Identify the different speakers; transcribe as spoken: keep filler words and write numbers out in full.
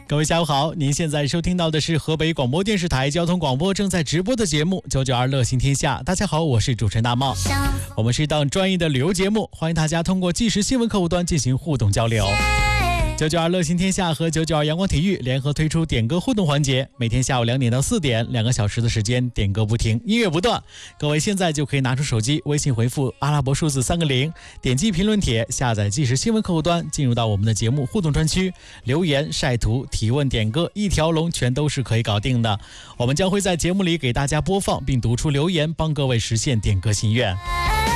Speaker 1: 各位下午好，您现在收听到的是河北广播电视台交通广播正在直播的节目九九二乐行天下。大家好，我是主持人大茂。我们是一档专业的旅游节目，欢迎大家通过即时新闻客户端进行互动交流。九九二乐行天下和九九二阳光体育联合推出点歌互动环节，每天下午两点到四点，两个小时的时间，点歌不停，音乐不断。各位现在就可以拿出手机，微信回复阿拉伯数字三个零，点击评论帖，下载即时新闻客户端，进入到我们的节目互动专区，留言、晒图、提问、点歌，一条龙全都是可以搞定的。我们将会在节目里给大家播放并读出留言，帮各位实现点歌心愿。